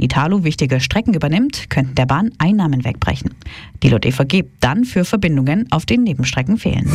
Italo wichtige Strecken übernimmt, könnten der Bahn Einnahmen wegbrechen. Die LOT gibt dann für Verbindungen auf den Nebenstrecken fehlen.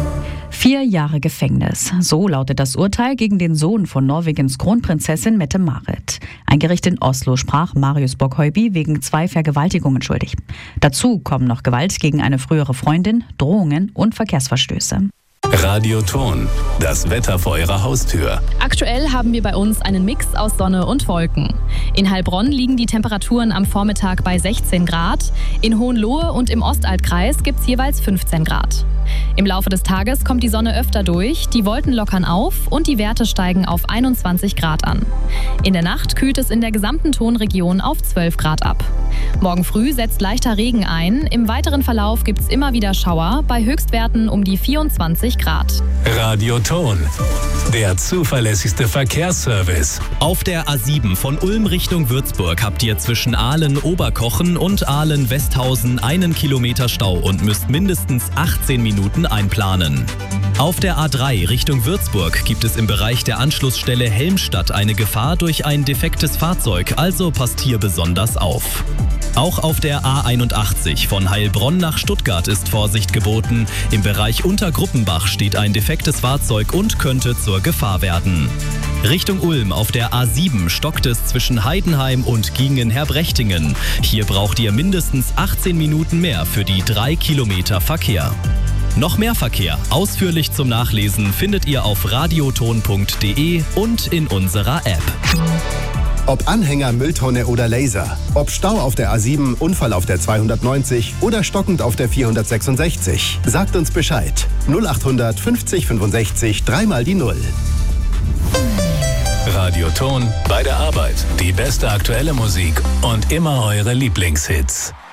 4 Jahre Gefängnis. So lautet das Urteil gegen den Sohn von Norwegens Kronprinzessin Mette-Marit. Ein Gericht in Oslo sprach Marius Boghauby wegen 2 Vergewaltigungen schuldig. Dazu kommen noch Gewalt gegen eine frühere Freundin, Drohungen und Verkehrsverstöße. Radioton, das Wetter vor Ihrer Haustür. Aktuell haben wir bei uns einen Mix aus Sonne und Wolken. In Heilbronn liegen die Temperaturen am Vormittag bei 16 Grad. In Hohenlohe und im Ostaltkreis gibt es jeweils 15 Grad. Im Laufe des Tages kommt die Sonne öfter durch, die Wolken lockern auf und die Werte steigen auf 21 Grad an. In der Nacht kühlt es in der gesamten Tonregion auf 12 Grad ab. Morgen früh setzt leichter Regen ein. Im weiteren Verlauf gibt es immer wieder Schauer, bei Höchstwerten um die 24 Grad. Radioton, der zuverlässigste Verkehrsservice. Auf der A7 von Ulm Richtung Würzburg habt ihr zwischen Aalen-Oberkochen und Aalen-Westhausen 1 Kilometer Stau und müsst mindestens 18 Minuten einplanen. Auf der A3 Richtung Würzburg gibt es im Bereich der Anschlussstelle Helmstadt eine Gefahr durch ein defektes Fahrzeug, also passt hier besonders auf. Auch auf der A81 von Heilbronn nach Stuttgart ist Vorsicht geboten. Im Bereich Untergruppenbach steht ein defektes Fahrzeug und könnte zur Gefahr werden. Richtung Ulm auf der A7 stockt es zwischen Heidenheim und Giengen-Herbrechtingen. Hier braucht ihr mindestens 18 Minuten mehr für die 3 Kilometer Verkehr. Noch mehr Verkehr, ausführlich zum Nachlesen, findet ihr auf radioton.de und in unserer App. Ob Anhänger, Mülltonne oder Laser, ob Stau auf der A7, Unfall auf der 290 oder stockend auf der 466. Sagt uns Bescheid. 0800 50 65 3 mal die 0. Radioton, bei der Arbeit. Die beste aktuelle Musik und immer eure Lieblingshits.